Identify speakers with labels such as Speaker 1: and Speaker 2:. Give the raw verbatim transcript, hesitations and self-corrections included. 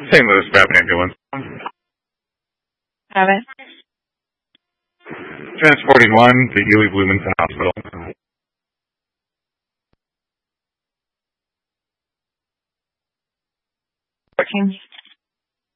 Speaker 1: Saint Louis Rapid Ambulance.
Speaker 2: Have it.
Speaker 1: Transporting one to Ely Bloomington Hospital.
Speaker 2: fourteen.